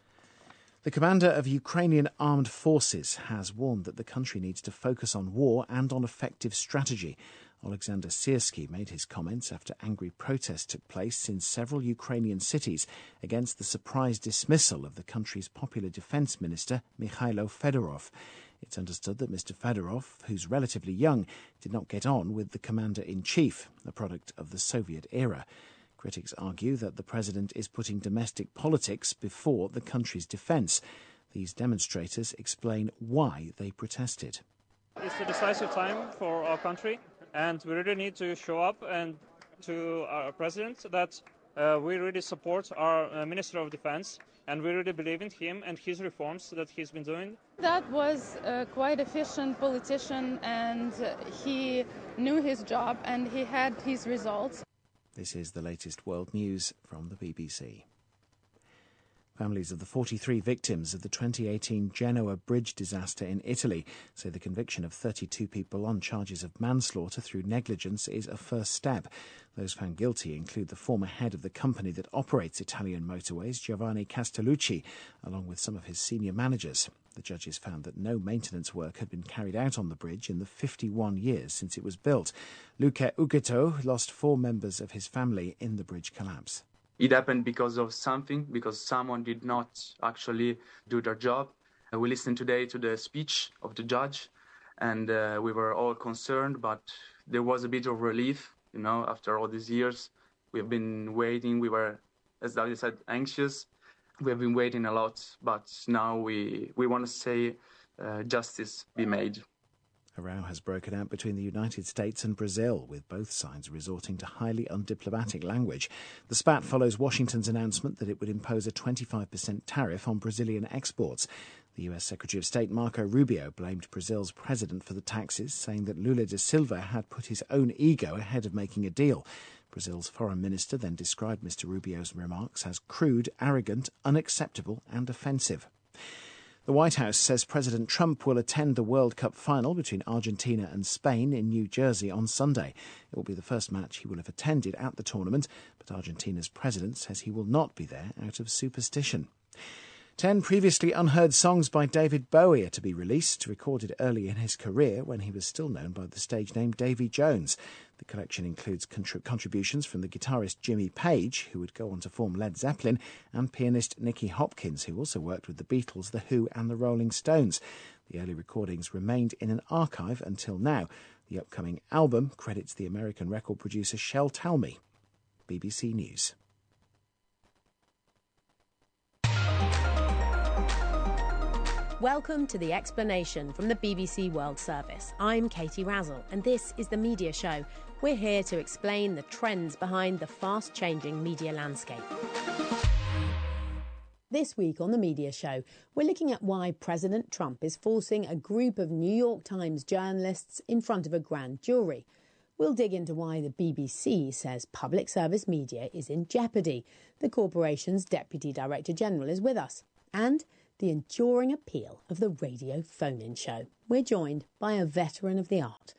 The commander of Ukrainian armed forces has warned that the country needs to focus on war and on effective strategy. Alexander Syrskyi made his comments after angry protests took place in several Ukrainian cities against the surprise dismissal of the country's popular defence minister, Mikhailo Fedorov. It's understood that Mr. Fedorov, who's relatively young, did not get on with the commander-in-chief, a product of the Soviet era. Critics argue that the president is putting domestic politics before the country's defence. These demonstrators explain why they protested. It's a decisive time for our country, and we really need to show up and to our president that we really support our Minister of Defence, and we really believe in him and his reforms that he's been doing. That was a quite efficient politician, and he knew his job and he had his results. This is the latest world news from the BBC. Families of the 43 victims of the 2018 Genoa bridge disaster in Italy say the conviction of 32 people on charges of manslaughter through negligence is a first step. Those found guilty include the former head of the company that operates Italian motorways, Giovanni Castellucci, along with some of his senior managers. The judges found that no maintenance work had been carried out on the bridge in the 51 years since it was built. Luca Uguetto lost 4 members of his family in the bridge collapse. It happened because of something, because someone did not actually do their job. We listened today to the speech of the judge, and we were all concerned, but there was a bit of relief, after all these years. We have been waiting. We were, as David said, anxious. We have been waiting a lot, but now we want to say justice be made. A row has broken out between the United States and Brazil, with both sides resorting to highly undiplomatic language. The spat follows Washington's announcement that it would impose a 25% tariff on Brazilian exports. The US Secretary of State Marco Rubio blamed Brazil's president for the taxes, saying that Lula da Silva had put his own ego ahead of making a deal. Brazil's foreign minister then described Mr. Rubio's remarks as crude, arrogant, unacceptable and offensive. The White House says President Trump will attend the World Cup final between Argentina and Spain in New Jersey on Sunday. It will be the first match he will have attended at the tournament, but Argentina's president says he will not be there out of superstition. 10 previously unheard songs by David Bowie are to be released, recorded early in his career when he was still known by the stage name Davy Jones. The collection includes contributions from the guitarist Jimmy Page, who would go on to form Led Zeppelin, and pianist Nicky Hopkins, who also worked with the Beatles, The Who and the Rolling Stones. The early recordings remained in an archive until now. The upcoming album credits the American record producer Shel Talmy. BBC News. Welcome to The Explanation from the BBC World Service. I'm Katie Razzle, and this is The Media Show. We're here to explain the trends behind the fast-changing media landscape. This week on The Media Show, we're looking at why President Trump is forcing a group of New York Times journalists in front of a grand jury. We'll dig into why the BBC says public service media is in jeopardy. The corporation's Deputy Director General is with us. And the enduring appeal of the radio phone-in show. We're joined by a veteran of the art.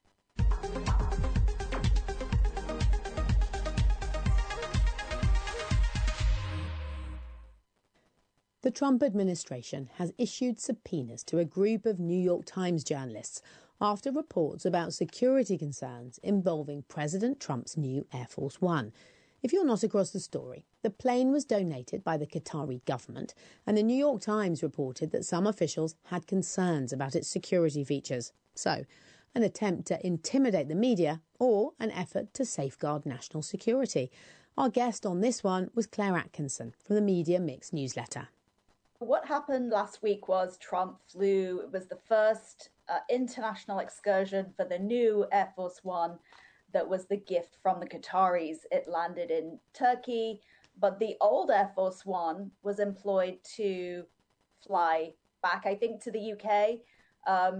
The Trump administration has issued subpoenas to a group of New York Times journalists after reports about security concerns involving President Trump's new Air Force One. If you're not across the story, the plane was donated by the Qatari government, and the New York Times reported that some officials had concerns about its security features. So, an attempt to intimidate the media or an effort to safeguard national security. Our guest on this one was Claire Atkinson from the Media Mix newsletter. What happened last week was Trump flew. It was the first international excursion for the new Air Force One. That was the gift from the Qataris. It landed in Turkey, but the old Air Force One was employed to fly back, I think, to the UK.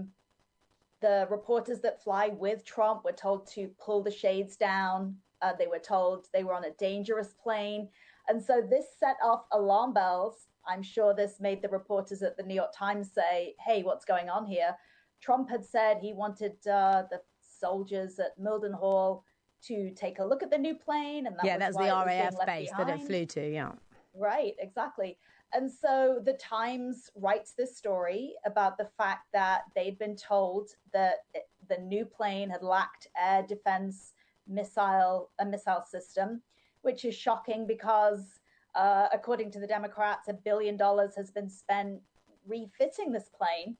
The reporters that fly with Trump were told to pull the shades down. They were told they were on a dangerous plane. And so this set off alarm bells. I'm sure this made the reporters at the New York Times say, hey, what's going on here? Trump had said he wanted the soldiers at Mildenhall to take a look at the new plane, and that's the RAF base that it flew to. Yeah, right, exactly. And so the Times writes this story about the fact that they'd been told that the new plane had lacked air defense missile system, which is shocking because according to the Democrats, $1 billion has been spent refitting this plane,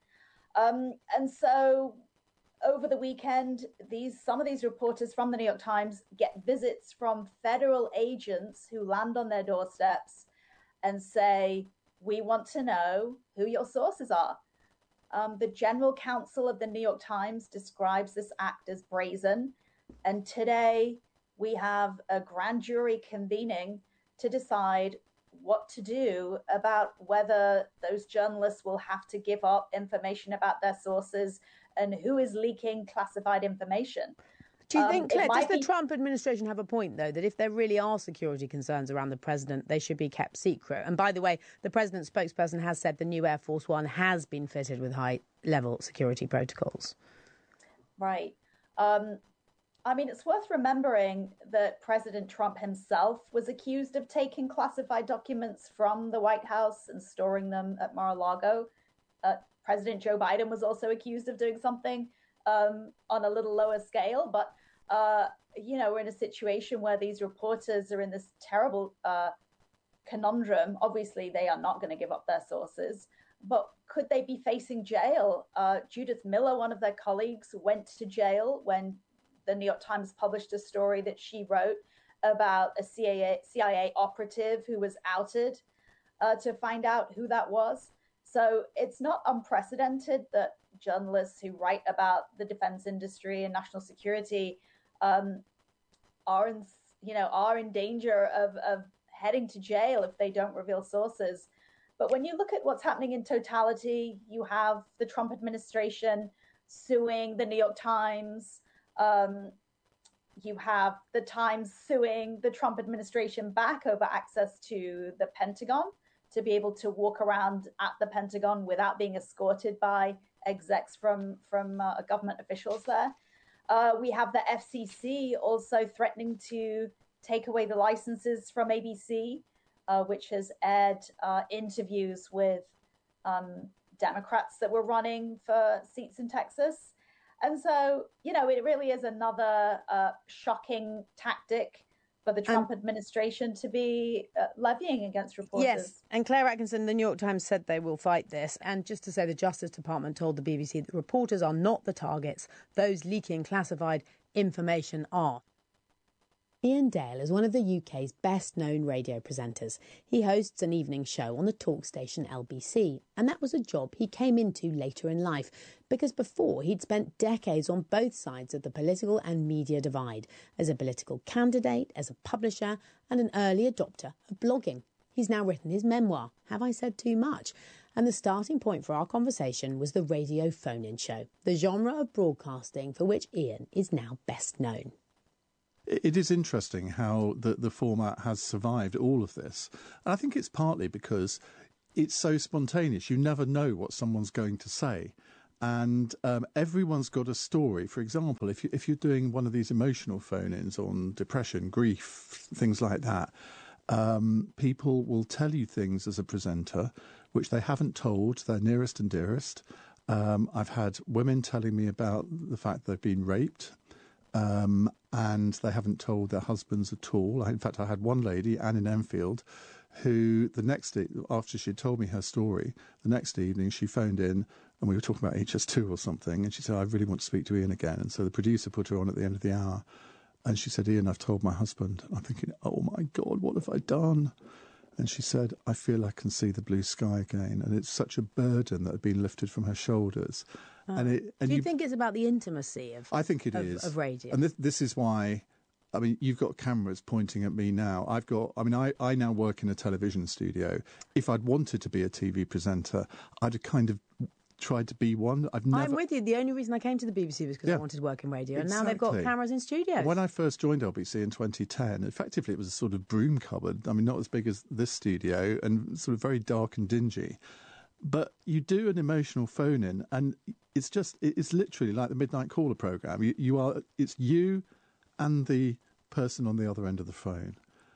and so over the weekend, some of these reporters from the New York Times get visits from federal agents who land on their doorsteps and say, we want to know who your sources are. The general counsel of the New York Times describes this act as brazen. And today we have a grand jury convening to decide what to do about whether those journalists will have to give up information about their sources and who is leaking classified information. Do you think, Claire, does the Trump administration have a point, though, that if there really are security concerns around the president, they should be kept secret? And by the way, the president's spokesperson has said the new Air Force One has been fitted with high-level security protocols. Right. I mean, it's worth remembering that President Trump himself was accused of taking classified documents from the White House and storing them at Mar-a-Lago. President Joe Biden was also accused of doing something on a little lower scale. But, we're in a situation where these reporters are in this terrible conundrum. Obviously, they are not going to give up their sources. But could they be facing jail? Judith Miller, one of their colleagues, went to jail when the New York Times published a story that she wrote about a CIA operative who was outed to find out who that was. So it's not unprecedented that journalists who write about the defense industry and national security are in danger of heading to jail if they don't reveal sources. But when you look at what's happening in totality, you have the Trump administration suing the New York Times. You have the Times suing the Trump administration back over access to the Pentagon, to be able to walk around at the Pentagon without being escorted by execs from government officials there. We have the FCC also threatening to take away the licenses from ABC, which has aired interviews with Democrats that were running for seats in Texas. And so, it really is another shocking tactic for the Trump administration to be levying against reporters. Yes, and Claire Atkinson, the New York Times said they will fight this. And just to say, the Justice Department told the BBC that reporters are not the targets. Those leaking classified information are. Ian Dale is one of the UK's best-known radio presenters. He hosts an evening show on the talk station LBC, and that was a job he came into later in life, because before he'd spent decades on both sides of the political and media divide, as a political candidate, as a publisher, and an early adopter of blogging. He's now written his memoir, Have I Said Too Much? And the starting point for our conversation was the radio phone-in show, the genre of broadcasting for which Ian is now best known. It is interesting how the format has survived all of this. And I think it's partly because it's so spontaneous. You never know what someone's going to say. And everyone's got a story. For example, if you're doing one of these emotional phone-ins on depression, grief, things like that, people will tell you things as a presenter which they haven't told their nearest and dearest. I've had women telling me about the fact they've been raped. And they haven't told their husbands at all. In fact, I had one lady, Anne in Enfield, who the next day, after she'd told me her story, the next evening she phoned in and we were talking about HS2 or something, and she said, I really want to speak to Ian again. And so the producer put her on at the end of the hour, and she said, Ian, I've told my husband. And I'm thinking, oh my God, what have I done? And she said, I feel I can see the blue sky again. And it's such a burden that had been lifted from her shoulders. Do you think it's about the intimacy of I think it is. Of radio? And this is why, I mean, you've got cameras pointing at me now. I now work in a television studio. If I'd wanted to be a TV presenter, I'd have kind of tried to be one. I'm with you. The only reason I came to the BBC was because I wanted to work in radio, and now they've got cameras in studios. When I first joined LBC in 2010, effectively it was a sort of broom cupboard. I mean, not as big as this studio, and sort of very dark and dingy. But you do an emotional phone-in, and it's literally like the Midnight Caller programme. It's you and the person on the other end of the phone.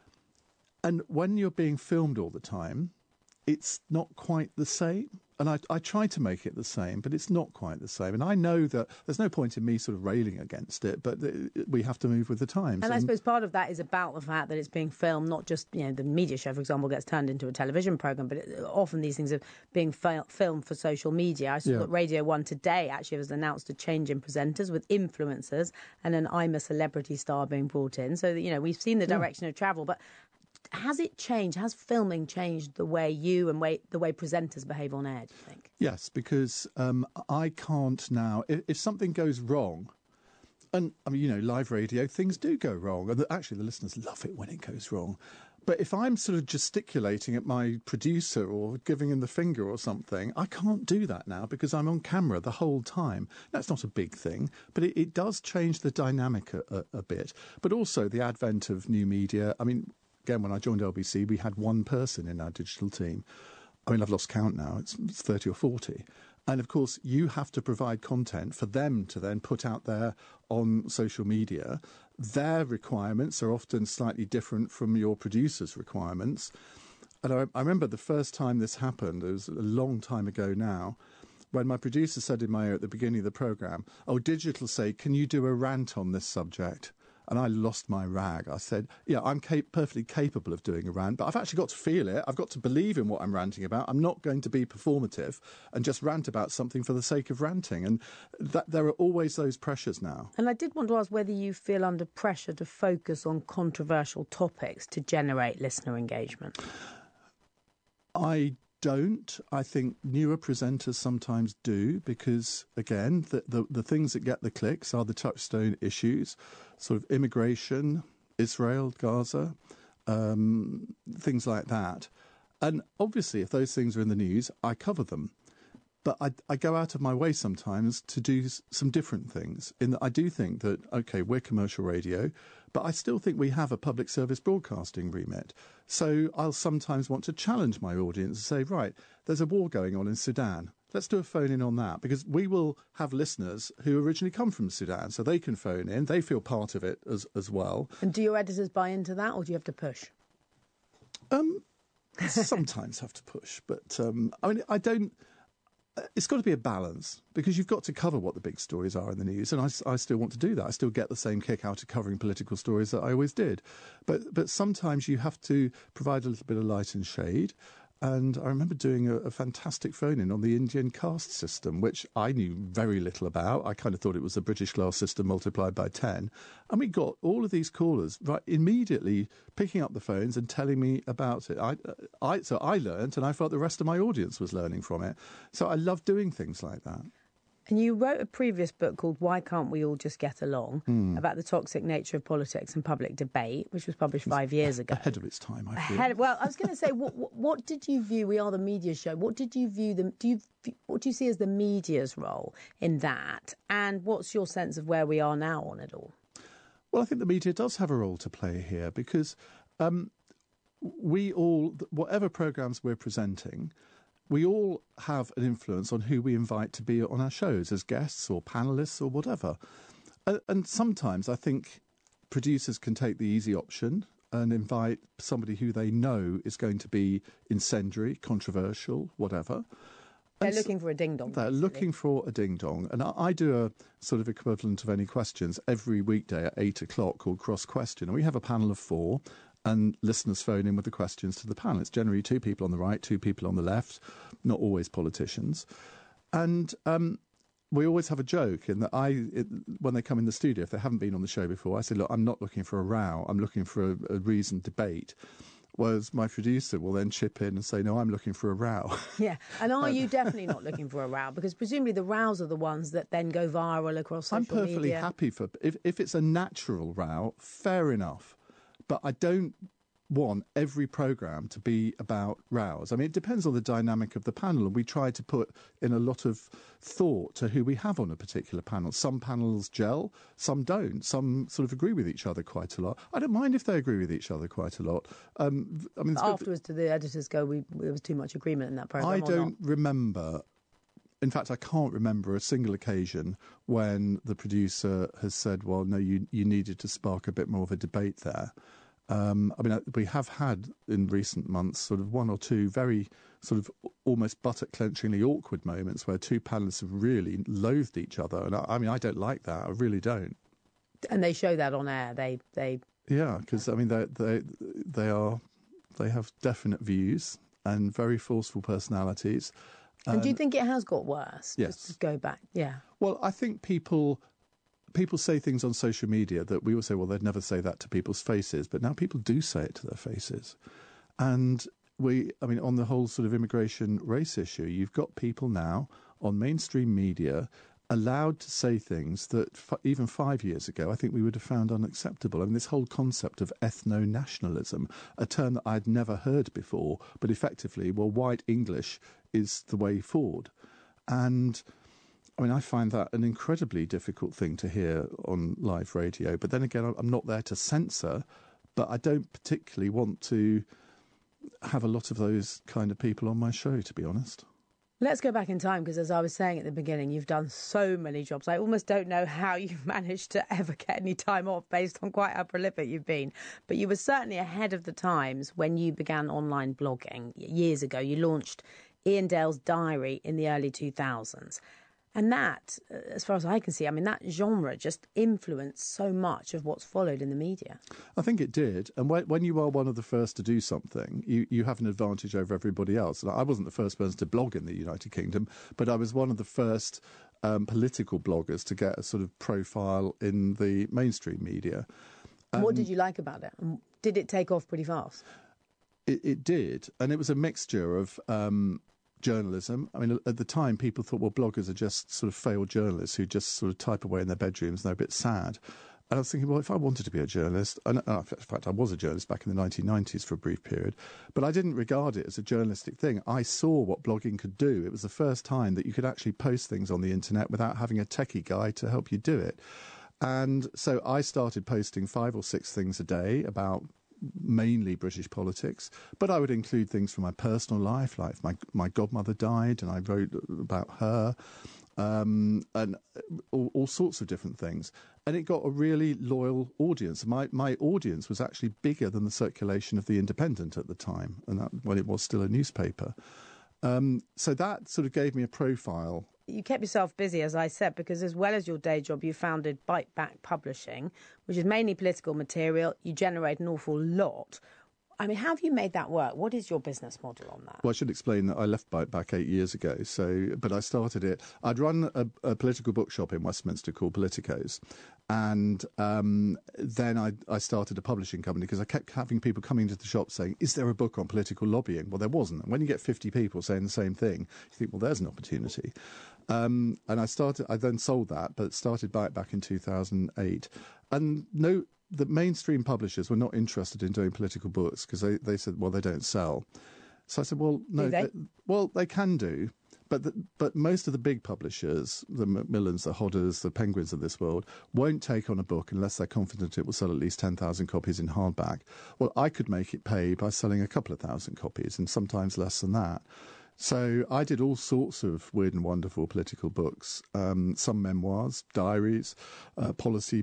And when you're being filmed all the time, it's not quite the same. And I try to make it the same, but it's not quite the same. And I know that there's no point in me sort of railing against it, but we have to move with the times. And I suppose part of that is about the fact that it's being filmed, not just, the media show, for example, gets turned into a television programme, but often these things are being filmed for social media. I saw that Radio 1 today actually has announced a change in presenters with influencers and an I'm a Celebrity star being brought in. So, we've seen the direction of travel, but has it changed? Has filming changed the way you and the way presenters behave on air, do you think? Yes, because I can't now... If something goes wrong, and, live radio, things do go wrong. And actually, the listeners love it when it goes wrong. But if I'm sort of gesticulating at my producer or giving him the finger or something, I can't do that now because I'm on camera the whole time. That's not a big thing, but it does change the dynamic a bit. But also the advent of new media. I mean... Again, when I joined LBC, we had one person in our digital team. I mean, I've lost count now. It's 30 or 40. And, of course, you have to provide content for them to then put out there on social media. Their requirements are often slightly different from your producer's requirements. And I remember the first time this happened, it was a long time ago now, when my producer said in my ear at the beginning of the programme, Digital say, can you do a rant on this subject? And I lost my rag. I said, I'm perfectly capable of doing a rant, but I've actually got to feel it. I've got to believe in what I'm ranting about. I'm not going to be performative and just rant about something for the sake of ranting. And there are always those pressures now. And I did want to ask whether you feel under pressure to focus on controversial topics to generate listener engagement. I don't. I think newer presenters sometimes do because, again, the things that get the clicks are the touchstone issues, sort of immigration, Israel, Gaza, things like that. And obviously, if those things are in the news, I cover them. But I go out of my way sometimes to do some different things. In that I do think that, OK, we're commercial radio, but I still think we have a public service broadcasting remit. So I'll sometimes want to challenge my audience and say, right, there's a war going on in Sudan. Let's do a phone-in on that, because we will have listeners who originally come from Sudan, so they can phone in. They feel part of it as well. And do your editors buy into that, or do you have to push? Sometimes have to push, but I mean, I don't... It's got to be a balance, because you've got to cover what the big stories are in the news, and I still want to do that. I still get the same kick out of covering political stories that I always did. But sometimes you have to provide a little bit of light and shade. And I remember doing a fantastic phone-in on the Indian caste system, which I knew very little about. I kind of thought it was the British class system multiplied by 10. And we got all of these callers right immediately picking up the phones and telling me about it. So I learned, and I felt the rest of my audience was learning from it. So I love doing things like that. And you wrote a previous book called Why Can't We All Just Get Along, about the toxic nature of politics and public debate, which was published 5 years ago. Ahead of its time, I feel. Well, I was going to say, what did you view? We are the media show. What did you view? What do you see as the media's role in that? And what's your sense of where we are now on it all? Well, I think the media does have a role to play here, because we all, whatever programmes we're presenting, we all have an influence on who we invite to be on our shows as guests or panellists or whatever. And sometimes I think producers can take the easy option and invite somebody who they know is going to be incendiary, controversial, whatever. They're looking for a ding-dong. They're looking for a ding-dong. And I do a sort of equivalent of Any Questions every weekday at 8 o'clock called Cross Question. And we have a panel of 4. And listeners phone in with the questions to the panel. It's generally 2 people on the right, 2 people on the left, not always politicians. And we always have a joke in that when they come in the studio, if they haven't been on the show before, I say, look, I'm not looking for a row, I'm looking for a reasoned debate. Whereas my producer will then chip in and say, no, I'm looking for a row. Yeah, and are you definitely not looking for a row? Because presumably the rows are the ones that then go viral across social media. I'm perfectly happy for... If it's a natural row, fair enough. But I don't want every programme to be about rows. I mean, it depends on the dynamic of the panel, and we try to put in a lot of thought to who we have on a particular panel. Some panels gel, some don't. Some sort of agree with each other quite a lot. I don't mind if they agree with each other quite a lot. I mean, afterwards, do the editors go, there was too much agreement in that programme? I don't remember. In fact, I can't remember a single occasion when the producer has said, well, no, you needed to spark a bit more of a debate there. I mean, we have had in recent months sort of 1 or 2 very sort of almost buttock-clenchingly awkward moments where 2 panellists have really loathed each other. And I mean, I don't like that. I really don't. And they show that on air. They Yeah, because, I mean, they have definite views and very forceful personalities. And do you think it has got worse? Yes. Just to go back, yeah. Well, I think people say things on social media that we will say, well, they'd never say that to people's faces, but now people do say it to their faces. And on the whole sort of immigration race issue, you've got people now on mainstream media allowed to say things that even 5 years ago I think we would have found unacceptable. I mean, this whole concept of ethno-nationalism, a term that I'd never heard before, but effectively, well, white English is the way forward. And I mean, I find that an incredibly difficult thing to hear on live radio. But then again, I'm not there to censor, but I don't particularly want to have a lot of those kind of people on my show, to be honest. Let's go back in time, because as I was saying at the beginning, you've done so many jobs. I almost don't know how you've managed to ever get any time off based on quite how prolific you've been. But you were certainly ahead of the times when you began online blogging years ago. You launched Ian Dale's Diary in the early 2000s. And that, as far as I can see, I mean, that genre just influenced so much of what's followed in the media. I think it did. And when you are one of the first to do something, you have an advantage over everybody else. And I wasn't the first person to blog in the United Kingdom, but I was one of the first political bloggers to get a sort of profile in the mainstream media. What did you like about it? Did it take off pretty fast? It did. And it was a mixture of... journalism. I mean, at the time, people thought, well, bloggers are just sort of failed journalists who just sort of type away in their bedrooms and they're a bit sad. And I was thinking, well, if I wanted to be a journalist, and in fact, I was a journalist back in the 1990s for a brief period, but I didn't regard it as a journalistic thing. I saw what blogging could do. It was the first time that you could actually post things on the internet without having a techie guy to help you do it. And so I started posting 5 or 6 things a day about mainly British politics, but I would include things from my personal life, like my godmother died and I wrote about her, and all sorts of different things. And it got a really loyal audience. My audience was actually bigger than the circulation of The Independent at the time, and that when it was still a newspaper. So that sort of gave me a profile. You kept yourself busy, as I said, because as well as your day job, you founded Bite Back Publishing, which is mainly political material. You generate an awful lot. I mean, how have you made that work? What is your business model on that? Well, I should explain that I left Bite Back 8 years ago. But I started it. I'd run a political bookshop in Westminster called Politicos. And then I started a publishing company because I kept having people coming to the shop saying, is there a book on political lobbying? Well, there wasn't. And when you get 50 people saying the same thing, you think, well, there's an opportunity. And I then sold that, but started Bite Back in 2008. And the mainstream publishers were not interested in doing political books because they said, well, they don't sell. So I said, well, no, they can do. But most of the big publishers, the Macmillans, the Hodders, the Penguins of this world, won't take on a book unless they're confident it will sell at least 10,000 copies in hardback. Well, I could make it pay by selling a couple of thousand copies and sometimes less than that. So I did all sorts of weird and wonderful political books, some memoirs, diaries, policy